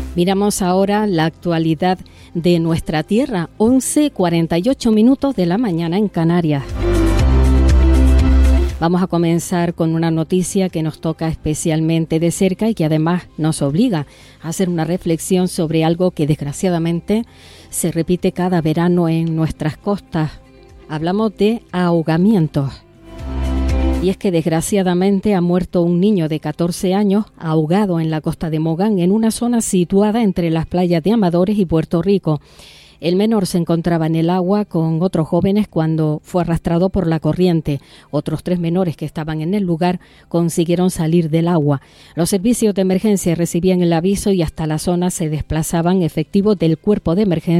Miramos ahora la actualidad de nuestra tierra, 11:48 minutos de la mañana en Canarias. Vamos a comenzar con una noticia que nos toca especialmente de cerca y que además nos obliga a hacer una reflexión sobre algo que desgraciadamente se repite cada verano en nuestras costas. Hablamos de ahogamientos. Y es que desgraciadamente ha muerto un niño de 14 años ahogado en la costa de Mogán, en una zona situada entre las playas de Amadores y Puerto Rico. El menor se encontraba en el agua con otros jóvenes cuando fue arrastrado por la corriente. Otros 3 menores que estaban en el lugar consiguieron salir del agua. Los servicios de emergencia recibían el aviso y hasta la zona se desplazaban efectivos del cuerpo de emergencia